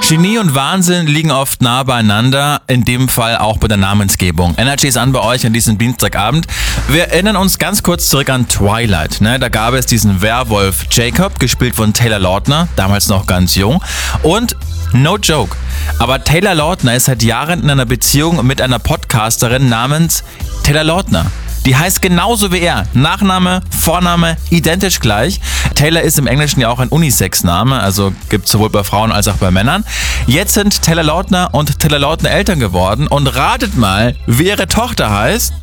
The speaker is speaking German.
Genie und Wahnsinn liegen oft nah beieinander, in dem Fall auch bei der Namensgebung. Energy ist an bei euch an diesem Dienstagabend. Wir erinnern uns ganz kurz zurück an Twilight. Da gab es diesen Werwolf Jacob, gespielt von Taylor Lautner, damals noch ganz jung. Und no joke, aber Taylor Lautner ist seit Jahren in einer Beziehung mit einer Podcasterin namens Taylor Lautner. Die heißt genauso wie er. Nachname, Vorname, identisch gleich. Taylor ist im Englischen ja auch ein Unisex-Name, also gibt es sowohl bei Frauen als auch bei Männern. Jetzt sind Taylor Lautner und Taylor Lautner Eltern geworden und ratet mal, wie ihre Tochter heißt.